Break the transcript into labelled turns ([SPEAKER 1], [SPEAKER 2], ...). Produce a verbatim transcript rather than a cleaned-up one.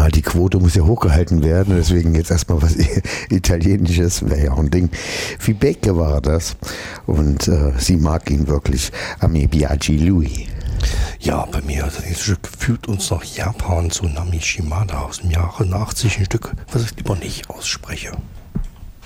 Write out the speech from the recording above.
[SPEAKER 1] mal, die Quote muss ja hochgehalten werden, deswegen jetzt erstmal was Italienisches, wäre ja auch ein Ding. Fibeke war das und äh, sie mag ihn wirklich. A me piace lui.
[SPEAKER 2] Ja, bei mir, das nächste Stück führt uns nach Japan zu Nami Shimada aus dem Jahre achtzig, ein Stück, was ich lieber nicht ausspreche.